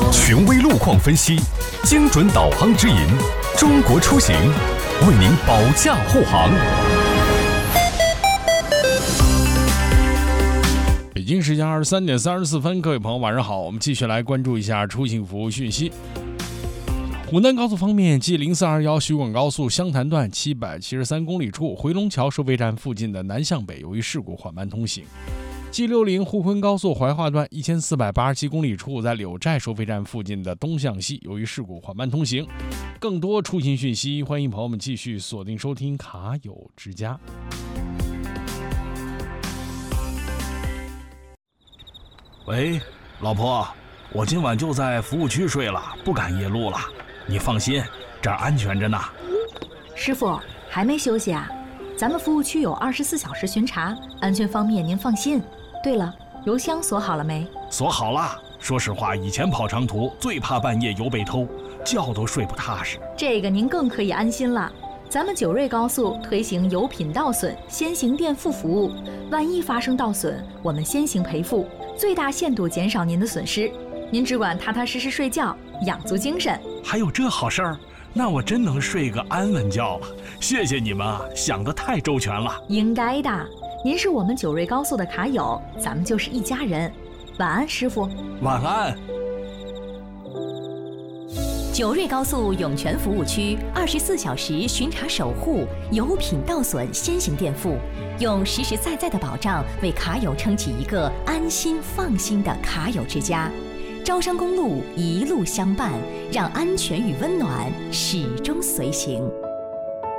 权威路况分析，精准导航指引，中国出行为您保驾护航。 北京时间23点34分，各位朋友晚上好，我们继续来关注一下出行服务讯息。湖南高速方面，继0421徐广高速湘潭段773公里处回龙桥收费站附近的南向北，由于事故缓慢通行。G60沪昆高速怀化段1487公里处，在柳寨收费站附近的东向西，由于事故缓慢通行。更多出行讯息，欢迎朋友们继续锁定收听卡友之家。 喂，老婆，我今晚就在服务区睡了，不赶夜路了。你放心，这儿安全着呢。 师傅，还没休息啊？咱们服务区有24小时巡查，安全方面您放心。对了，油箱锁好了没？ 锁好了。说实话，以前跑长途最怕半夜油被偷，觉都睡不踏实。 这个您更可以安心了。咱们九瑞高速推行油品倒损先行垫付服务，万一发生倒损，我们先行赔付，最大限度减少您的损失。您只管踏踏实实睡觉，养足精神。 还有这好事儿？那我真能睡个安稳觉了。谢谢你们啊，想得太周全了。 应该的，您是我们九瑞高速的卡友，咱们就是一家人。晚安，师傅。 晚安。 九瑞高速涌泉服务区24小时巡查守护，油品倒损先行垫付，用实实在在的保障为卡友撑起一个安心放心的卡友之家。招商公路一路相伴，让安全与温暖始终随行。